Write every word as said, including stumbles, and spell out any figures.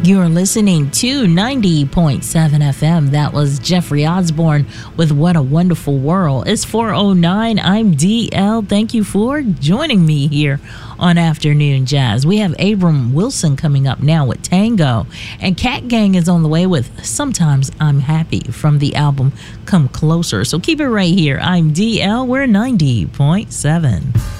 You're listening to ninety point seven F M. That was Jeffrey Osborne with What a Wonderful World. It's four oh nine. I'm D L. Thank you for joining me here on Afternoon Jazz. We have Abram Wilson coming up now with Tango. And Cat Gang is on the way with Sometimes I'm Happy from the album Come Closer. So keep it right here. I'm D L. We're ninety point seven.